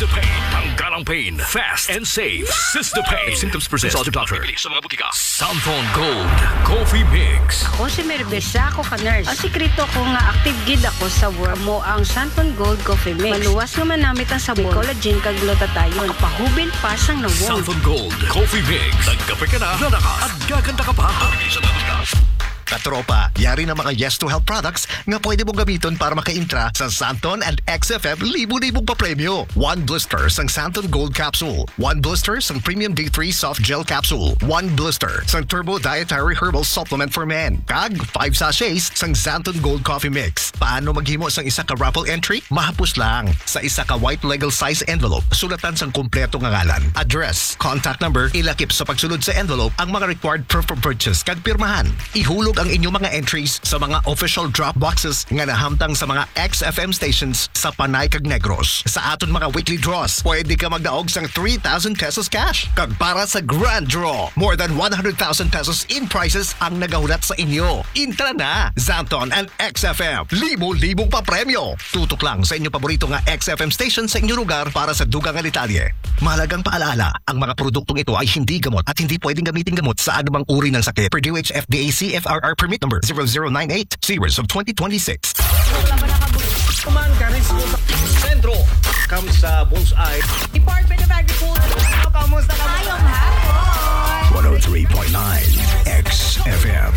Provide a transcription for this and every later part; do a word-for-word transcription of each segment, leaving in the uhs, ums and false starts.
Sistapain. Tanggalang pain. Fast and safe. Sistapain. If symptoms persist, consult your doctor. Sa mga butika. Santon Gold Coffee Mix. Ako si Merbesa, ako ka nurse. Ang sikreto ko nga active gid ako sa work mo ang Santon Gold Coffee Mix. Maluwas nga manamit ang sabon, collagen kag glutathione. Makapahubil pa sang nawong. Santon Gold Coffee Mix. Nagkape ka na, lalakas, at gaganda ka pa. Sa datos ka. Katropa, yari na mga Yes to Health products nga pwede mong gamiton para maka-intra sa Santon and X F M libo-libong papremyo. One blister sang Santon Gold Capsule. One blister sang Premium D three Soft Gel Capsule. One blister sang Turbo Dietary Herbal Supplement for Men. Kag five sachets sang Santon Gold Coffee Mix. Paano maghimo sang isa ka raffle entry? Mahapos lang. Sa isa ka white legal size envelope, sulatan sang kumpleto nga ngalan, address, contact number, ilakip sa pagsulod sa envelope ang mga required proof of purchase kag pirmahan. Ihulog ang inyong mga entries sa mga official drop boxes nga nahamtang sa mga X F M stations sa Panay kag Negros. Sa aton mga weekly draws, pwede ka magdaog sang three thousand pesos cash. Kag para sa grand draw, more than one hundred thousand pesos in prizes ang nagahulat sa inyo. Intra na! Santon and X F M. Libo-libong pa premyo. Tutok lang sa inyong paborito nga X F M station sa inyong lugar para sa dugang nga detalye. Mahalagang paalala, ang mga produktong ito ay hindi gamot at hindi pwedeng gamitin gamot sa anumang uri ng sakit. Per D O H F D A C F R R permit number zero zero nine eight, series of twenty twenty-six. Kuman karis ko sa sentro. Kam sa Bullseye. Department of Agriculture. Kamusta ka? Ayong hapon. one oh three point nine X F M.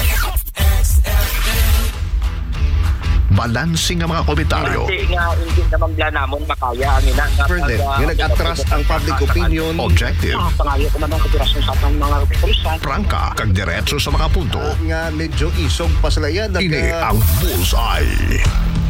Balansing ang mga komentaryo. Kasi nga, hindi naman bla namon makaya ang ina. Further, yung nag-atras ang public opinion. Objective. Ang pangayo ko man ang kapirasyon sa atong mga pulisan. Prangka kag diretso sa mga punto. Uh, nga medyo isog pa sila yan. Nag, Ini ang Bullseye.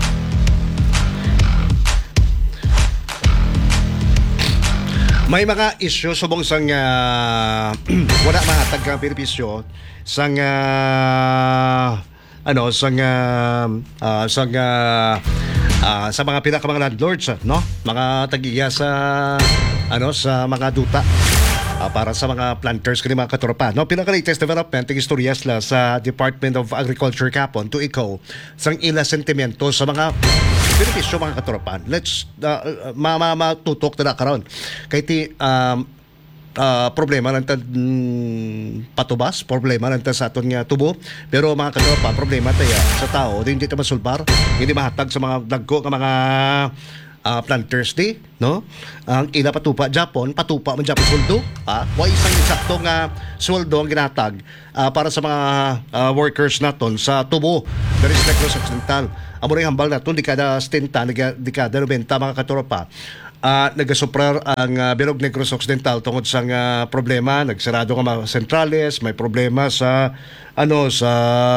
May mga isyu subong sang uh, wala mahatag kang benepisyo sang uh, ano sang uh, uh, sang uh, uh, sa mga pinaka mga landlords, no, mga tag-iya sa ano sa mga duta uh, para sa mga planters kani mga katropa, no. Pinaka latest development ng istoryas la sa Department of Agriculture kapon to ikaw sang ila sentimento sa mga benepisyo mga katropa. Let's uh, ma ma matutok na karon kay ti um, uh, problema lang ta mm, patubas, problema lang ta sa aton nga tubo, pero mga katropa problema taya sa tao hindi ta masulbar, hindi mahatag sa mga dagko nga mga uh, planters di, no? Ang ila patupa Japon, patupa man Japon sweldo, ha? Wa isang eksakto nga sweldo ang ginatag uh, para sa mga uh, workers naton sa tubo dari sa Negros Occidental. Amo ring hambal naton dekada setenta, dekada nobenta mga katropa. Uh, nagasuprar ang uh, Bilog Negros Occidental tungod sa uh, problema, nagsarado nga mga sentrales, may problema sa ano sa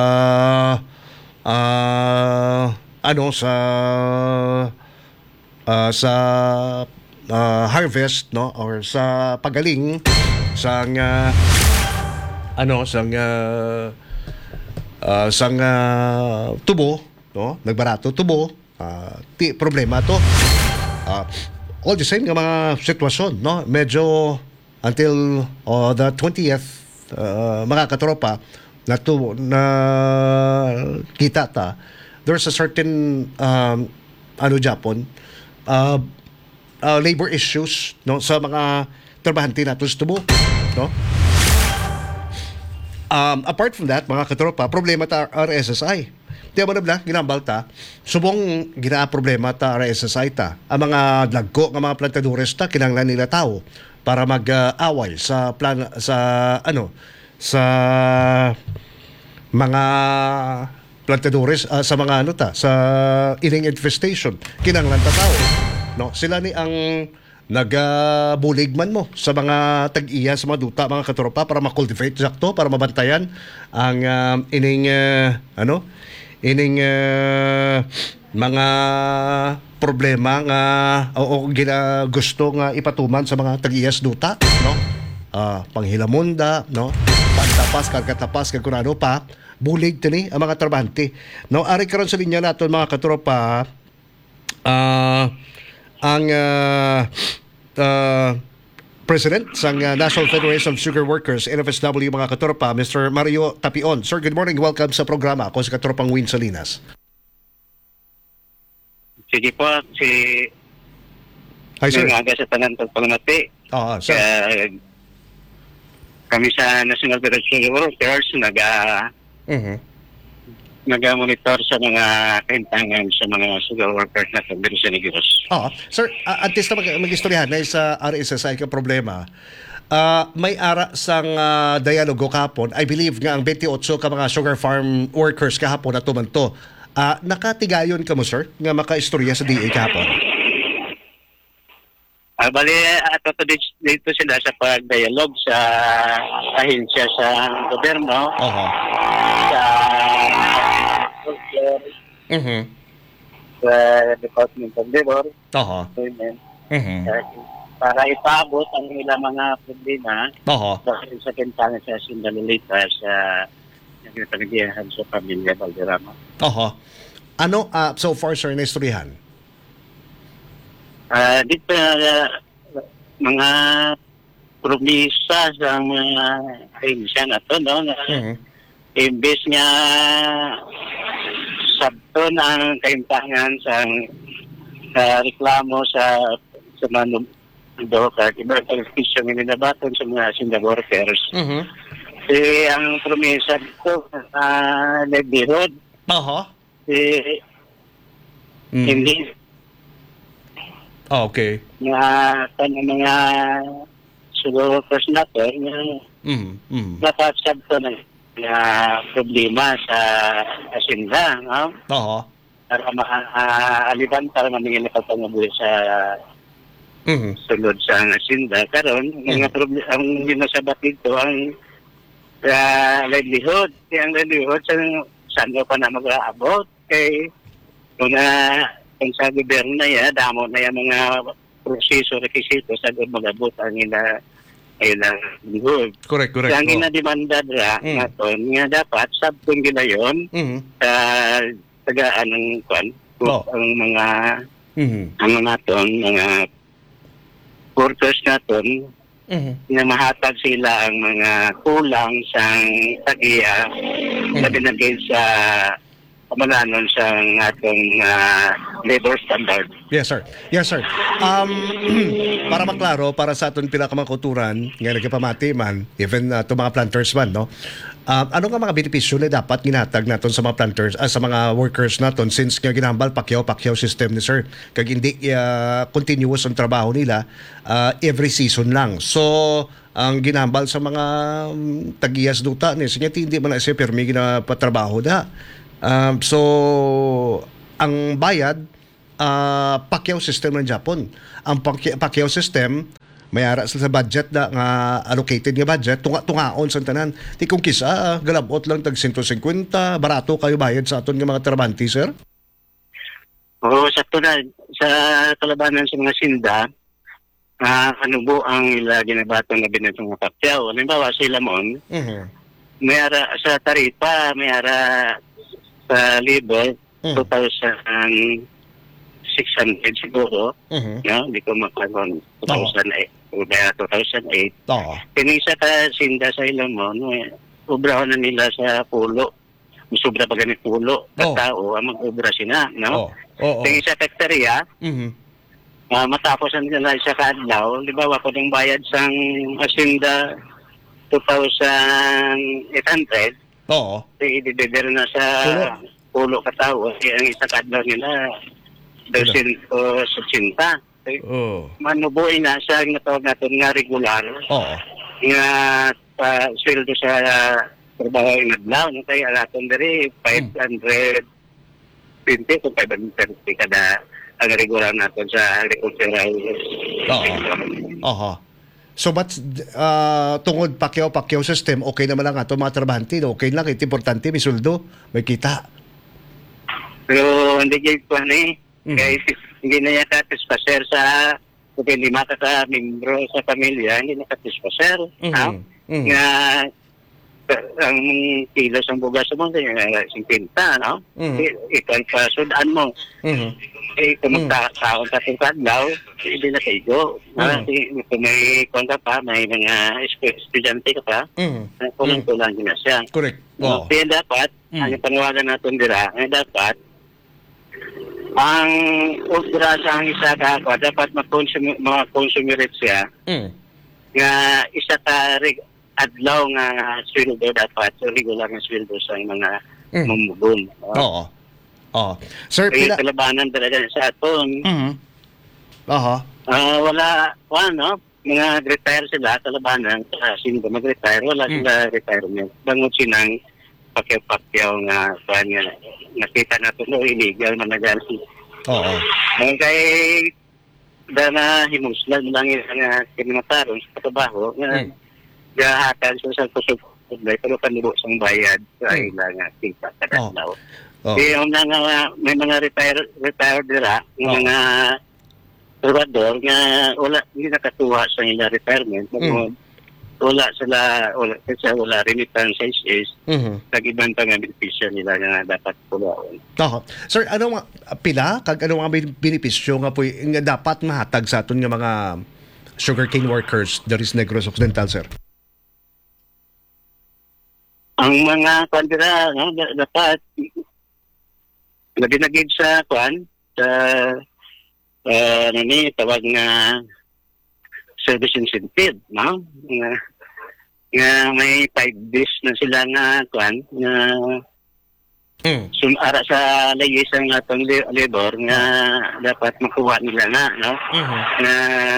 uh, ano sa uh, sa uh, harvest, no, or sa pagaling sa uh, ano sa uh, uh, sa uh, tubo, no, nagbarato tubo, uh, ti problema to. Uh, all the same nga mga sitwasyon, no, medyo until uh, the twentieth uh, mga katropa na to na kita ta, there's a certain um, ano Japon uh, uh, labor issues, no, sa mga trabahante nato sa tubo, no. Um, apart from that, mga katropa, problema ta R S S I. Di ba na bla, ginambal ta, subong gina problema ta R S S I ta. Ang mga dagko ng mga plantadores ta, kinanglan nila tao para mag-away uh, sa plan sa ano sa mga plantadores uh, sa mga ano ta, sa ining infestation. Kinanglan ta tao. No, sila ni ang nagabulig man mo sa mga tag-iya sa mga duta mga katropa para ma-cultivate sakto, para mabantayan ang uh, ining uh, ano ining uh, mga problema nga o, o gina gusto nga ipatuman sa mga tag-iyas duta, no, uh, panghilamunda, no, pantapas kagkatapas kag kunano pa bulig tini ang mga trabahante, no. Ari karon sa linya naton mga katropa uh, ang uh, uh, President sang uh, National Federation of Sugar Workers, N F S W mga katropa, Mister Mario Tapion. Sir, good morning. Welcome sa programa. Ako si Katropang Win Salinas. Sige po, si Hi, sir. Nangaga sa tanan ng pangmati. Oo, sir. Kaya kami sa National Federation of Workers naga Mhm. naga-monitor sa mga kaintangan sa mga sugar workers na sa sa Negros. Oo. Sir, uh, at least na mag- mag-istoryahan na sa R S S I ka problema. Ah, may ara sang ah, dialogo kahapon. I believe nga ang twenty-eight ka mga sugar farm workers kahapon na tumanto. Ah, nakatigayon ka mo, sir, nga makaistorya sa D A kahapon. Ah, bali, ato to dito, dito sila sa pag-dialogue sa ahensya sa gobyerno, Oo. sa Mhm. sa Department of Labor, Oo. Women, Mhm. para ipaabot ang ilang mga problema Oo. dahil sa kintangan sa Sindalulita sa nagpanagihan sa pamilya Valderrama. Oo. Ano ah, so far, sir, na istoryahan? Ah, dito uh, mga promisa sa mga ahensya na to, no, na Mhm. imbes nga sabto ng kaintangan sa sa reklamo sa sa mga dokar, iba ang benepisyo ng ninabaton sa mga sinda workers. Mhm. Eh, ang promesa dito sa livelihood, Oo. eh, Mhm. hindi Ah, okay. nga kan mga sugar workers natin nga Mhm. Mhm. dapat sabto ng nga problema sa asinda, no? Oo. Para maaliban para mamingin na pagpangabuhi sa Mhm. sulod sa asinda. Karon mga problem ang ginasabat dito ang uh, livelihood. Kaya ang livelihood sa saan pa na mag-aabot kay kung na kung sa gobyerno na yan, damo na yung mga proseso, rekisito sa mag-abot ang ila ilang livelihood. Correct, correct. Kaya ang Oo. ginademanda dra Mm. nga ton nga dapat sabtong gila yon Mhm. sa tagaan ng kwan Oh. ang mga Mhm. ano naton mga workers naton Mhm. na mahatag sila ang mga kulang sa tagiya Mm. labi na gid sa kamalanon sa atong ah, labor standard. Yes, sir. Yes, sir. Um, para maklaro, para sa aton pinakamakuturan, nga nagkapamati man, even uh, to mga planters man, no? Um, ano nga mga benepisyo na dapat ginatag naton sa mga planters, ah, sa mga workers naton since nga ginambal pakyaw-pakyaw system ni sir. Kag hindi uh, continuous ang trabaho nila uh, every season lang. So, ang ginambal sa mga um, tagiyas duta ni sinya hindi man na siya permi ginapatrabaho da. Um, so, ang bayad, uh, Pacquiao system ng Japon. Ang Pacquiao, Pacquiao system, may ara sila sa budget na nga allocated nga budget, tunga-tungaon sa tanan. Di kung kisa, galabot lang tag one hundred fifty, barato kayo bayad sa aton nga mga trabanti, sir? Oo, sa tunad, sa kalabanan sa mga sinda, ah ano po ang ila ginabaton na binatong mga kapyaw. Halimbawa, sila mon, Mhm. may ara sa taripa, may ara sa labor, Mm. two thousand six hundred siguro, Mhm. no? Hindi ko makaroon, two thousand eight, o kaya two thousand eight. Oo. Kinisa ka sinda sa ilang mo, no, eh, ubrahan na nila sa pulo. Sobra pa ganit pulo. Oh. Katao, ang mag-ubra sila, no? Oo. Oo. Tingin sa factory, Mhm. ah, matapos ang nila sa kadlaw, di ba, wako ng bayad sang asinda two thousand eight hundred, Oo. i-deliver na sa pulo katao. Kaya ang isa kadlaw nila, two sixty. Oo. Manubuhay na sa natawag natin nga regular, Oo. nga pa sweldo sa trabaho yung adlaw, no? Kaya alaton dari five hundred twenty to five hundred thirty kada ang regular natin sa agricultural. Oo. Aha. So but uh, tungod pakyaw-pakyaw system, okay naman lang ato mga trabahante, no? Okay lang, ito importante, may suldo, may kita. Pero hindi kayo ito ano eh. Mhm. Kaya hindi na yan katispaser sa kung hindi mata ka membro sa pamilya, hindi na katispaser. Mhm. Ha? Mhm. Nga uh, ang kilos ng bugas mo, uh, singpinta, no? Mhm. I- Ito ang kasudaan mo. Mhm. Eh, kung magkakaon ka sa kadlaw, hindi na kayo. Mm. Mm. Kung may kung ka pa, may mga esp- estudyante ka pa, Mhm. kulang-kulang din na siya. Correct. No? Oo. Kaya dapat, Mm. ang panawagan natin dira, ay dapat, ang ultra sa ang isa ka ako, dapat mag-consume, mga consumerate siya Mm. nga isa ka rig- adlaw nga sweldo dapat, so regular nga sweldo sa mga Mm. mumugon. Oo. Oo. Sir, Kaya pila... kalabanan talaga sa aton. Mhm. Aha. Ah, wala, ano, mga retire sila, kalabanan, kasi hindi mag-retire, wala Mm. sila retirement. Bangon sinang pakyaw-pakyaw nga, kuhan nga, nakita na ito, no, illegal man na dyan. Oo. Ang kay, dana himuslan lang yung nga kinamatarong sa trabaho, nga, Mm. gahatan sa sa kusog, pero kanibo sang bayad sa Mm. ilang nga kita kada Oh. adlaw. Oo. Eh, yung nga, nga, may mga retire, retired dira, yung Oh. mga trabador nga wala, hindi nakatuwa sa ilang retirement. Mm. Wala sila, wala, kasi wala remittances is, Mhm. nag-ibang pa nga benepisyo nila nga dapat pulaon. Aha. Sir, ano nga pila kag ano nga bin- benepisyo nga po nga dapat mahatag sa aton nga mga sugarcane workers there is Negros Occidental, sir? Ang mga kandira, no, da- dapat nabinagid sa kwan, sa uh, ano ni, tawag nga service incentive, no? Nga, nga may five days na sila nga kwan, nga Mm. sumara sa layis ang atong li- labor nga dapat makuha nila na, no? Mhm. Na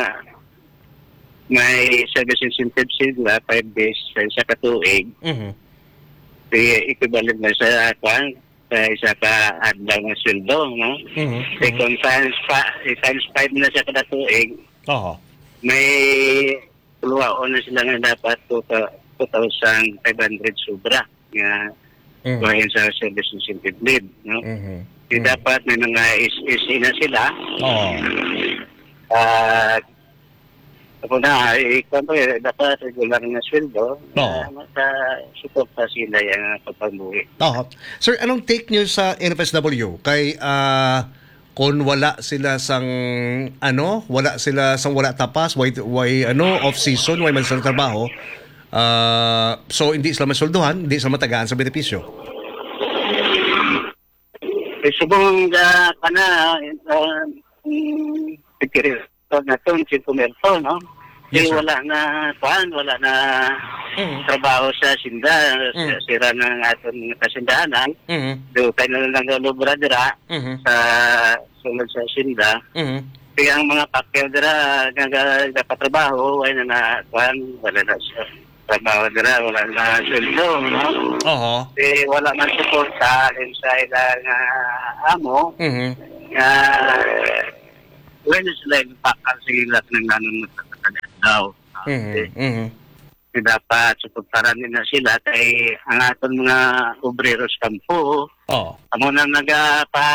may service incentive sila, five days sa isa katuig, Mhm. eh, equivalent na sa kwan, sa isa ka adlaw nga sweldo, no? Mhm. Second times, pa, eh, times five na siya kada tuig, Aha. may puluwaon na sila nga dapat two thousand five hundred sobra nga Mhm. kuhain sa service incentive leave, no? Mhm. Di dapat may mga is-is na sila. Oo. At ako na, eh, kung eh, dapat regular na sweldo, Oo. na maka-suporta sila yung pagpamuhi. Aha. Sir, anong take niyo sa N F S W kay ah kung wala sila sang ano, wala sila sang wala tapas, why, why ano, off season, why man sa trabaho. Ah, so hindi sila masulduhan, hindi sila matagaan sa benepisyo. Eh, subong ka ka na, uh, um, na ito, si Pumerto, no? Yes, Eh, sir. wala na, kuhan, wala na Mhm. trabaho sa sinda, Mm. sira ng atong kasindahanan. Mhm. Do tayo na lang lubra dira Mhm. sa sunod sa sinda. Mhm. Kaya ang mga pakyaw dira nga dapat trabaho, ay na na, kuhan, wala na siya. Trabaho dira, wala na sweldo, no? Oho. Eh, wala man suporta rin sa ilang ah, amo, Mhm. nga wala sila yung pakal sa ilat ng nanon magkakatagal daw. Mhm. Eh, Mhm. eh, dapat suportaran nila sila kay ang aton mga obreros kampo, Oh. amo na nagapa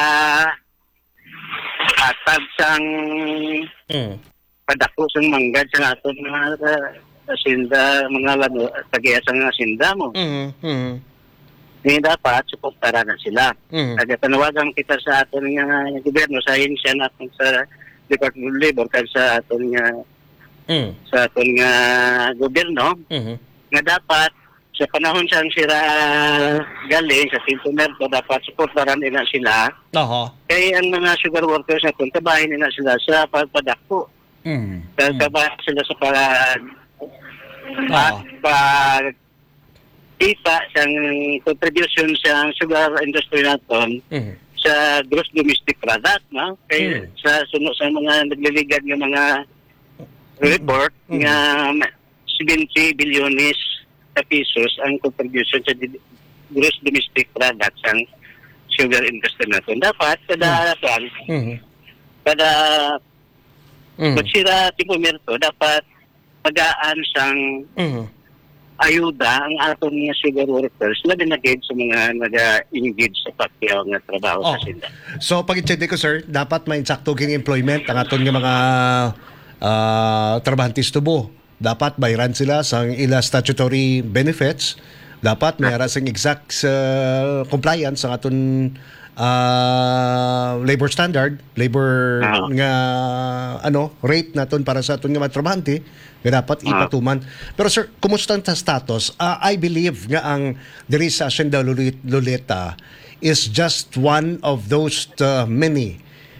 atag sang Mhm. padako sang manggad sa aton mga uh, sinda, mga lano, tagiya sa mga sinda mo. Mhm. Mhm. Eh, dapat suportaran na sila. Mhm. Kaya tanawagan kita sa aton nga gobyerno, sa ahensya natin sa Department of Labor, kaya sa aton nga Mhm. sa aton nga gobyerno, Mhm. nga dapat sa panahon siyang sira galing sa Tintumerto, dapat suportaran nila sila. Oho. Kaya ang mga sugar workers na kung tabahin nila sila sa pagpadako. Mhm. Tabahin sila sa pag Oo. pag kita sa contribution sa sugar industry natin Mhm. sa gross domestic product, no? Kaya Mm. sa sunod sa mga nagliligad ng mga report Mm. nga seventy bilyones na pesos ang contribution sa di- gross domestic product sa sugar industry natin. Dapat kada mm. Mhm. kada Mhm. magsira tipo merto dapat pagaan sang Mhm. ayuda ang aton mga sugar workers na binagid sa mga nag-engage sa pakyaw nga trabaho Oh. sa sinda. So pag i ko, sir, dapat may insakto king employment ang aton nga mga ah, trabahantes tubo. Dapat bayaran sila sa ila statutory benefits. Dapat may ara sing exact sa compliance sa aton ah, labor standard, labor Ah. nga ano, rate naton para sa aton nga mga trabahante nga dapat Ah. ipatuman. Pero sir, kumusta ang ta- status? Ah, I believe nga ang diri sa Hacienda Lulit- Loleta is just one of those uh, many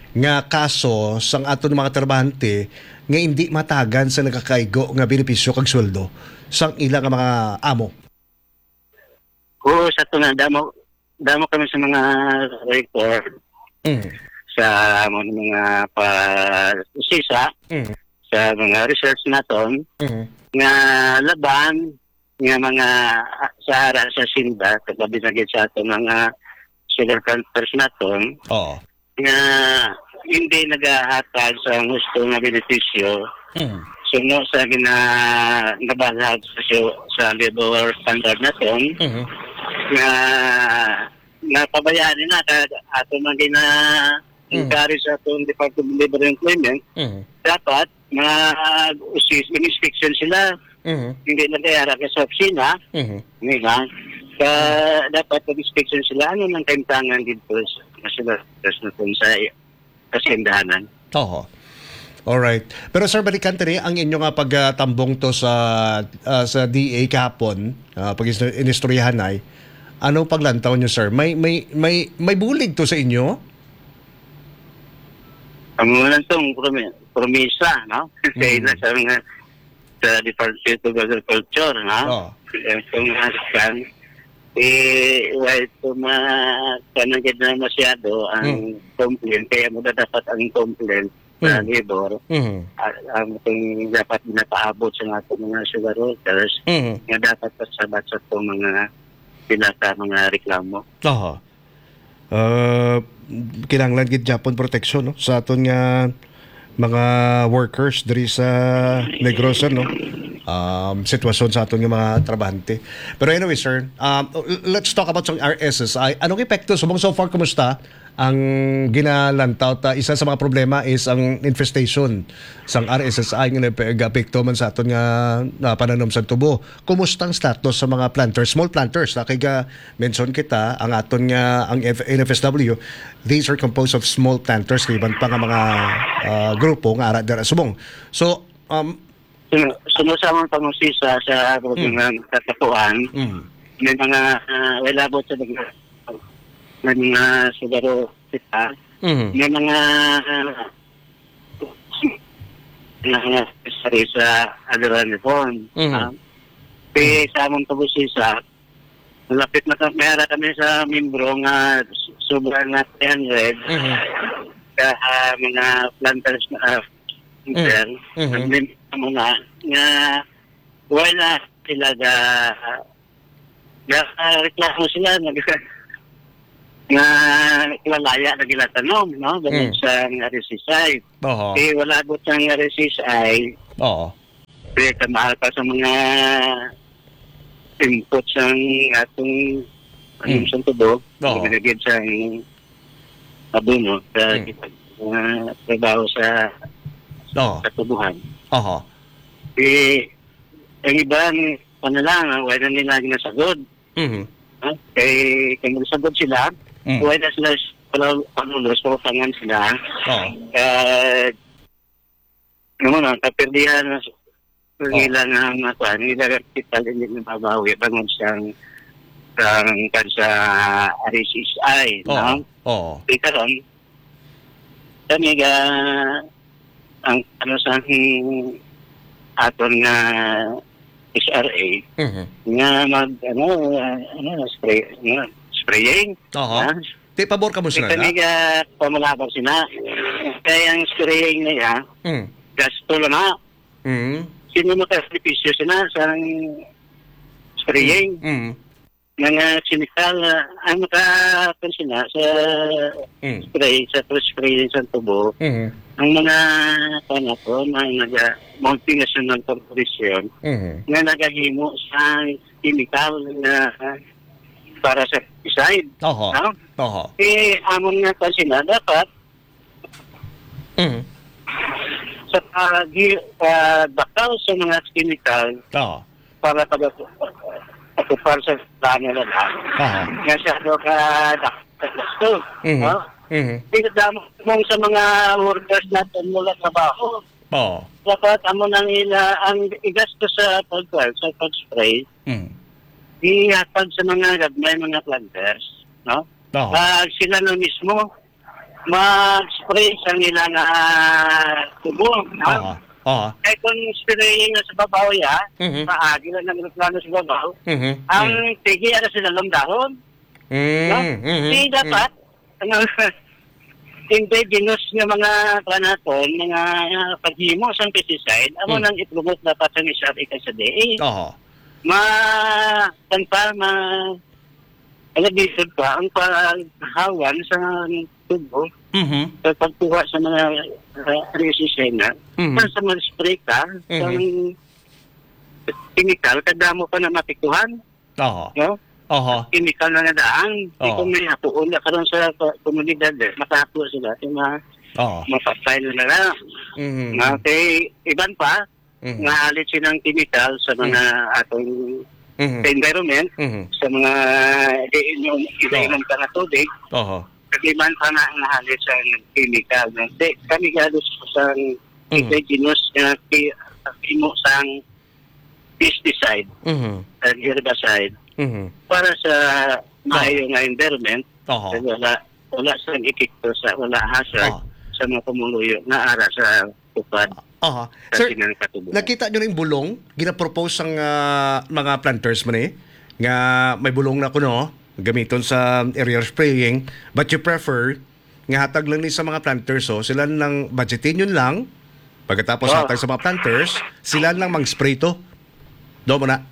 nga kaso sang aton mga trabahante nga hindi matagan sa nagakaigo nga benepisyo kag sweldo sang ilang nga mga amo. Oo, sa ito na, damo, damo kami sa mga record, Mm. sa mga pa-usisa, Mm. sa mga research naton, Mm. nga laban, nga mga sa ara sa Simba, kagabi na gid sa ato mga sugar planters naton, Oo. nga hindi nagahatag sa gusto nga benepisyo, Mm. suno sa gina nabahag sa, sa labor standard naton, Mhm. nga napabayaan na kag ato man gina encourage sa atong Department of Labor and Employment, Mhm. dapat mag-usis, inspection sila, Mhm. hindi na kaya ka sa opisina, Mhm. hindi ba? Kaya dapat mag-inspection sila, ano nang kaimtangan dito sa sila na kung sa kasindahanan. Oo. Alright. Pero Sir, balikan tani ang inyo nga pagtambong to sa ah, sa D A kahapon, uh, pag inistoryahan ay, ano paglantaw nyo, Sir? May may may may bulig to sa inyo? Kamulan itong promi- promisa, no? Kasi Mm. na sa mga sa Department of Agriculture, no? Oo. Kung kan, eh, wait, kung makanagid na masyado ang complaint, kaya mo na dapat ang complaint sa Mm. labor, Mhm. at ang itong dapat napaabot sa nga itong mga sugar workers, Mhm. nga dapat pasabat sa itong mga pinaka mga reklamo. Oo. Uh, kinahanglan gid Japon protection no sa aton nga mga workers diri sa Negros no. Um, sitwasyon sa aton nga mga trabahante. Pero anyway, sir, um, let's talk about some R S S I. Anong epekto so so far kumusta ang ginalantaw ta? Isa sa mga problema is ang infestation sang R S S I nga nag-apekto man sa aton nga na pananom sa tubo. Kumusta ang status sa mga planters, small planters? Na kay ga mention kita ang aton nga ang F- N F S W. These are composed of small planters kay iban pa nga mga ah, grupo nga ara dira subong. So um Sumusamang pangusisa sa mga katapuan, mm, may mga uh, walabot sa mga may mga sigaro kita, mm, may mga uh, mga sari sa Adoran Reform. Mhm. Uh, Kaya sa among pangusisa, malapit na kami, mayara kami sa membro nga sobrang na three hundred mhm, ka uh, mga planters na uh, Mhm. mm mga nga wala sila ga ga reklamo sila nag nga ilalaya na gila tanom no ganun Mm. sa R S S I oo, eh wala ko sa R S S I oo, kaya kamahal pa sa mga input sa atong anong Mm. sa tubo Oo. binigyan sa abono sa Mm. uh, trabaho sa oo, katubuhan. oo, Eh, ang ibang panalang, wala na nila ginasagod. mhm, Ha? Kay, kay magsagod sila, Mm. wala na sila panulos, papangan sila. oo, Uh, ano na, kapirdihan na Oh. nila na mga kuhan, nila kapital, hindi na mabawi, bangon siyang ang kansa R S S I. oo, No? oo, Kaya karon, kami ga ang ano sa aton nga S R A mhm, nga mag ano uh, ano spray nga spraying oo. ha? Di pabor ka mo Kaya sila kami na? ga pamalabang sina kaya ang spraying niya Mm, gasto lang na mm, sino makabenepisyo sina sa spraying mm, nga chemical uh, ang makapansin sa mm, spray sa spray sa tubo mhm, ang mga panako na naga multinational corporation mhm, na nagahimo sa chemical na para sa pesticide. oo, No? oo, Eh, amon nga kasi na dapat mhm, sa pagbakaw sa mga chemical oo, para pag-akupar sa plano na lang. oo, Nga siya do ka gusto. mhm, No? mhm, Tingnan mo sa mga workers natin mula trabaho. oo, Dapat amo nang ila ang igasto sa pag-work, sa pag-spray, mm, ihatag sa mga gagmay mga planters, no? oo, Pag sila na mismo mag-spray sa nila nga tubo. Oo. No? Oo. Eh kung spraying na sa babaw ya, Mhm. maagi lang ng plano sa babaw, Mhm. ang tigi ara sila lang dahon. No? Mm. Mhm. Di dapat, ano, indigenous nga mga planaton, mga uh, paghimo sa pesticide, amo Mm. nang ipromote dapat sa isang sa D A. Oo. Ma, kan pa, ma, ano dito pa, ang paghawan sa tubo, Mhm. sa pagkuha sa mga uh, resisena, Mhm. para sa mga spray ka, Mhm. ang chemical, kadamo pa na mapikuhan, Oo. no? Oo. Chemical na nadaan, di Oo. kung may hapuon na karon sa ko- komunidad, eh, makapo sila, yung mga Oo. mapapile na lang. Mhm. Na kay iban pa, Mhm. nga alit silang chemical sa mga atong Mhm. sa environment, Mhm. sa mga iinom, iinom ka na tubig, Oo. kagliman pa na ang halit sa chemical. Di, kami galos sa Mhm. indigenous na ki- kimo sa pesticide Mhm. at herbicide Mhm. para sa maayo nga environment, Oo. so wala, wala sa epekto sa wala hazard Oo. sa mga pumuluyo na ara sa tupad Oo. sa Sir, sinang katubuan. nakita nyo rin bulong, ginapropose ang ah, mga planters man eh, nga may bulong na kuno, gamiton sa area spraying, but you prefer, nga hatag lang ni sa mga planters, so sila lang budgetin yun lang, pagkatapos Oh. hatag sa mga planters, sila lang mag-spray to. Do mo na.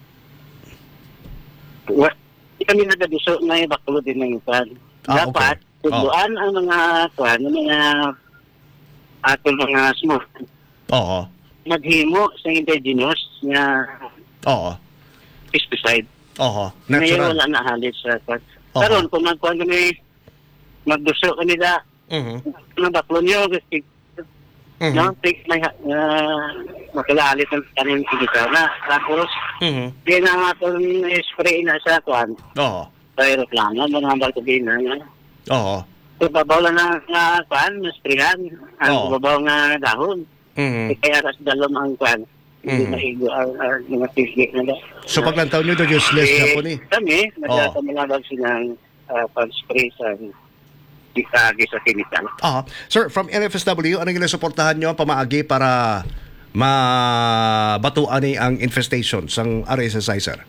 Wa, di kami nagabiso na ibakulo din ng kwan. Ah, Dapat, okay. tubuan ang mga kwan, ang mga atong mga smoke, Oo. maghimo sa indigenous nga Oo. pesticide. Oo. Ngayon Natural. wala na halit sa kwan. Oo. Karon kung magkuhan kami, magduso kami da, Mhm. ng baklo nyo, kasi, Mhm. no, take may, uh, makilaalit ng kanin chemical na. Tapos, Mhm. di na nga itong spray na sa kwan, Oo. sa aeroplano, mga baltubina na. Oo. So, babaw lang na nga kwan, nasprayan, ang Oo. babaw nga dahon. Mhm. Eh, kaya ras dalom ang kwan, hindi Mhm. maigo ang ang mga tisgit na da. So paglantaw nyo doon, useless na po ni. Kami, Oo. nagkakamulabag silang uh, pag-spray sa ikagi sa chemical. Ah, sir, from N F S W, anong ginasuportahan nyo ang pamaagi para mabatuan ni ang infestation sang R S S I, sir?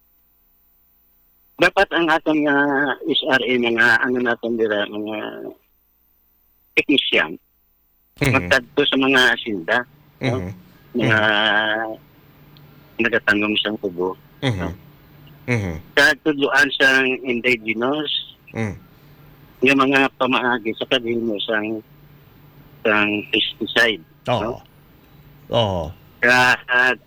Dapat ang atong uh, S R A mga ano natin dira mga technician Mhm. magtadto sa mga asinda, no? Mhm. Mga nagatanggong sang tubo. Mhm. Mhm. Katudluan sa indigenous Mhm. yung mga pamaagi sa paghimo sang sang pesticide. Oo. Oo. Kaya uh,